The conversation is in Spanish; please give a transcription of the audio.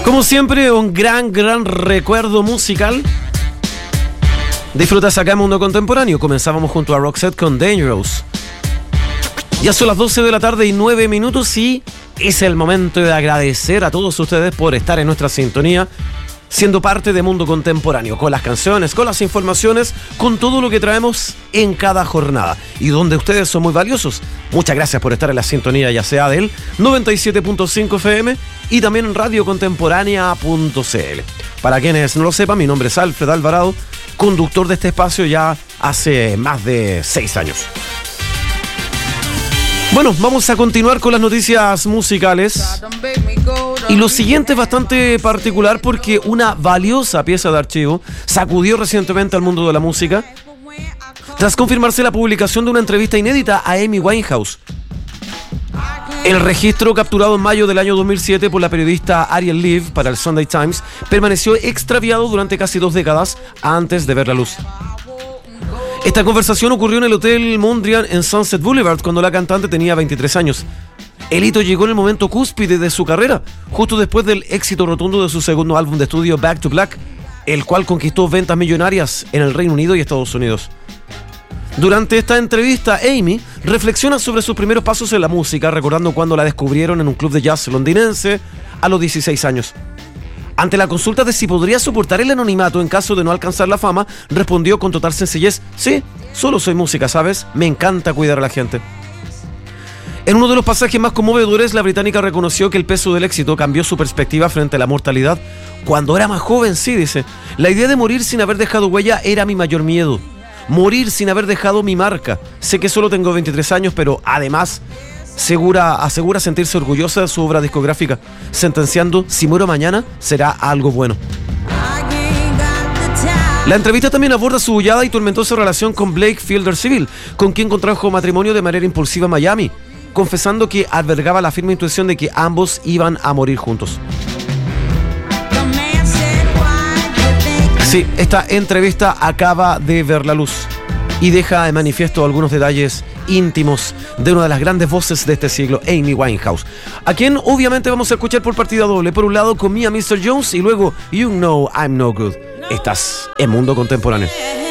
Como siempre, un gran recuerdo musical. Disfrutas acá en Mundo Contemporáneo. Comenzábamos junto a Roxette con Dangerous. Ya son las 12 de la tarde y 9 minutos y es el momento de agradecer a todos ustedes por estar en nuestra sintonía, siendo parte de Mundo Contemporáneo, con las canciones, con las informaciones, con todo lo que traemos en cada jornada y donde ustedes son muy valiosos. Muchas gracias por estar en la sintonía, ya sea del 97.5 FM y también en radiocontemporánea.cl. Para quienes no lo sepan, mi nombre es Alfred Alvarado, conductor de este espacio ya hace más de 6 años. Bueno, vamos a continuar con las noticias musicales. Y lo siguiente es bastante particular porque una valiosa pieza de archivo sacudió recientemente al mundo de la música tras confirmarse la publicación de una entrevista inédita a Amy Winehouse. El registro, capturado en mayo del año 2007 por la periodista Ariel Leaf para el Sunday Times, permaneció extraviado durante casi 2 décadas antes de ver la luz. Esta conversación ocurrió en el Hotel Mondrian en Sunset Boulevard cuando la cantante tenía 23 años. El hito llegó en el momento cúspide de su carrera, justo después del éxito rotundo de su segundo álbum de estudio Back to Black, el cual conquistó ventas millonarias en el Reino Unido y Estados Unidos. Durante esta entrevista, Amy reflexiona sobre sus primeros pasos en la música, recordando cuando la descubrieron en un club de jazz londinense a los 16 años. Ante la consulta de si podría soportar el anonimato en caso de no alcanzar la fama, respondió con total sencillez: sí, solo soy música, ¿sabes? Me encanta cuidar a la gente. En uno de los pasajes más conmovedores, la británica reconoció que el peso del éxito cambió su perspectiva frente a la mortalidad. Cuando era más joven, sí, dice, la idea de morir sin haber dejado huella era mi mayor miedo. Morir sin haber dejado mi marca. Sé que solo tengo 23 años, pero además asegura sentirse orgullosa de su obra discográfica, sentenciando: si muero mañana, será algo bueno. La entrevista también aborda su bullada y tormentosa relación con Blake Fielder Civil, con quien contrajo matrimonio de manera impulsiva en Miami, confesando que albergaba la firme intuición de que ambos iban a morir juntos. Sí, esta entrevista acaba de ver la luz y deja de manifiesto algunos detalles íntimos de una de las grandes voces de este siglo, Amy Winehouse, a quien obviamente vamos a escuchar por partida doble. Por un lado, con Mia Mr. Jones y luego You Know I'm No Good. Estás en Mundo Contemporáneo.